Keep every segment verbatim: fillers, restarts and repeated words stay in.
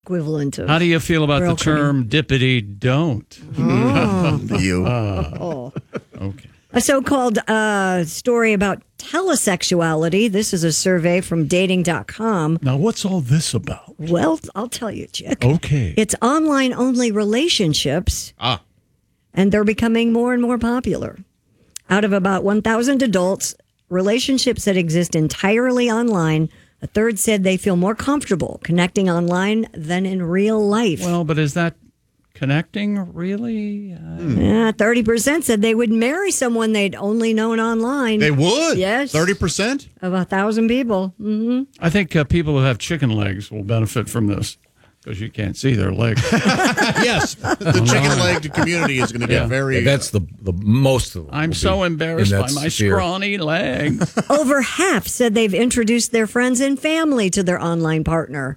equivalent of. How do you feel about the term dippity don't? Oh. you. Uh, Oh. Okay. A so-called uh, story about telesexuality. This is a survey from dating dot com. Now, what's all this about? Well, I'll tell you, Chick. Okay. It's online-only relationships. Ah. And they're becoming more and more popular. Out of about one thousand adults, relationships that exist entirely online, a third said they feel more comfortable connecting online than in real life. Well, but is that connecting really? Uh, Yeah, thirty percent said they would marry someone they'd only known online. They would? Yes. thirty percent? Of a thousand people. Mm-hmm. I think uh, people who have chicken legs will benefit from this because you can't see their legs. Yes. The chicken-legged community is going to get Yeah. very... Yeah, that's the, the most of them. I'm will so be embarrassed in by that my sphere. scrawny legs. Over half said they've introduced their friends and family to their online partner.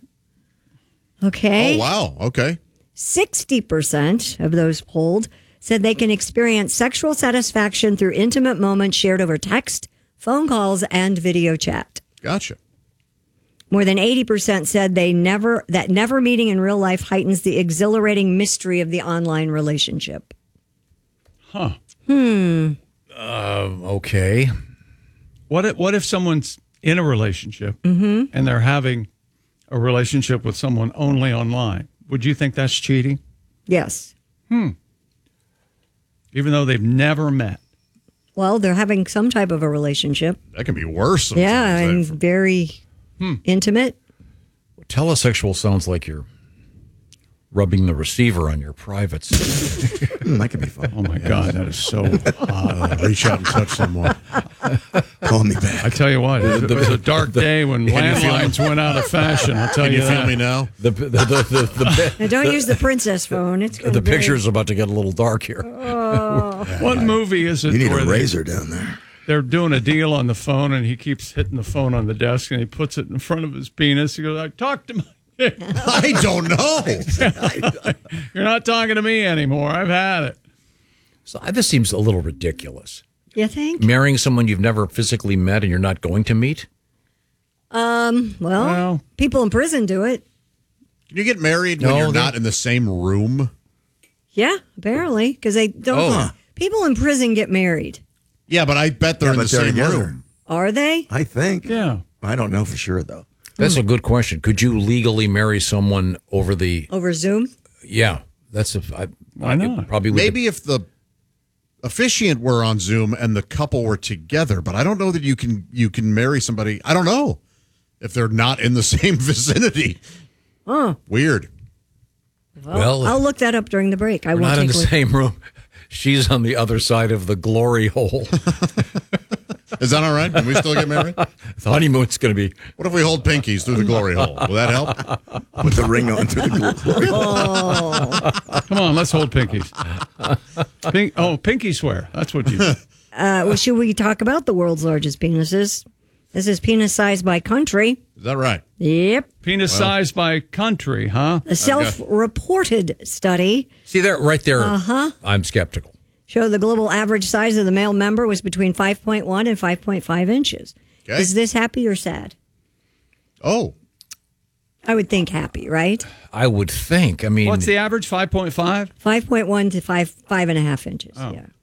Okay. Oh, wow. Okay. sixty percent of those polled said they can experience sexual satisfaction through intimate moments shared over text, phone calls, and video chat. Gotcha. More than eighty percent said they never that never meeting in real life heightens the exhilarating mystery of the online relationship. Huh. Hmm. Uh, okay. What if, what if someone's in a relationship Mm-hmm. and they're having a relationship with someone only online? Would you think that's cheating? Yes. Hmm. Even though they've never met. Well, they're having some type of a relationship. That can be worse. Yeah, sometimes. and very Hmm. intimate. Telesexual sounds like you're rubbing the receiver on your privates. Mm, that could be fun. Oh, my God. That is so hot. Reach out and touch someone. Call me back. I tell you what, it was a dark day when Can you feel landlines went out of fashion. I'll tell Can you, you that. feel me now? The the the the, the, Now, don't the, use the princess phone. It's the gonna be- picture's about to get a little dark here. Oh. What movie is it? You need where a they- razor down there. They're doing a deal on the phone, and he keeps hitting the phone on the desk, and he puts it in front of his penis. He goes, "I talk to my." I don't know. You're not talking to me anymore. I've had it. So uh, this seems a little ridiculous. You think? Marrying someone you've never physically met and you're not going to meet? Um. Well, Well. people in prison do it. Can you get married when No, you're they- not in the same room? Yeah, apparently, because they don't. Oh. People in prison get married. Yeah, but I bet they're Yeah, in the but they're same together. room. Are they? I think. Yeah. I don't know for sure, though. That's a good question. Could you legally marry someone over the? Over Zoom? Yeah, that's a. I, Why I not? Probably would Maybe if the officiant were on Zoom and the couple were together, but I don't know that you can you can marry somebody. I don't know if they're not in the same vicinity. Oh, Weird. well, Well, I'll look that up during the break. I We're won't not in take the a look. same room. She's on the other side of the glory hole. Is that all right? Can we still get married? The honeymoon's going to be. What if we hold pinkies through the glory hole? Will that help? Put the ring on through the glory. Oh. Come on, let's hold pinkies. Pink, oh, pinky swear. That's what you do. Uh, well, should we talk about the world's largest penises? This is penis size by country. Is that right? Yep. Penis size by country, huh? A self-reported study See there, right there. Uh-huh. I'm skeptical. showed the global average size of the male member was between five point one and five point five inches. Okay. Is this happy or sad? Oh, I would think happy, right? I would think. I mean, What's the average? five point five? five point one to five, five and a half inches. Oh. Yeah.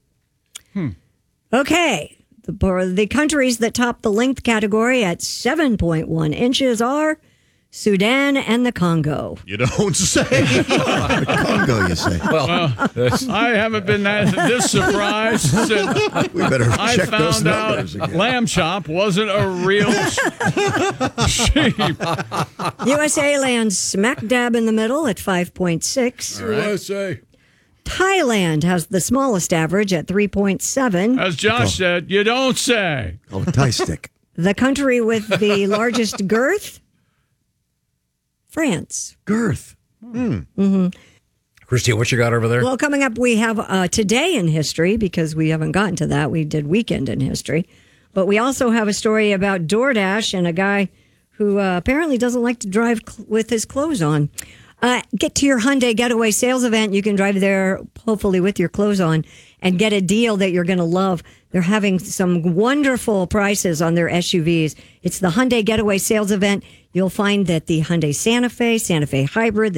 Okay. The, the countries that top the length category at seven point one inches are Sudan and the Congo. you don't say. Congo, you say. well, I haven't been that, this surprised since We better I check those found out numbers again. lamb chop wasn't a real sheep. U S A lands smack dab in the middle at five point six. All right. U S A. Thailand has the smallest average at three point seven. As Josh said, you don't say. Oh, tie stick. The country with the largest girth? France. Girth. Christy, what you got over there? Well, coming up, we have uh, Today in History, because we haven't gotten to that. We did Weekend in History. But we also have a story about DoorDash and a guy who uh, apparently doesn't like to drive cl- with his clothes on. Uh, get to your Hyundai Getaway sales event. You can drive there, hopefully with your clothes on, and get a deal that you're going to love. They're having some wonderful prices on their S U Vs. It's the Hyundai Getaway sales event. You'll find that the Hyundai Santa Fe, Santa Fe Hybrid,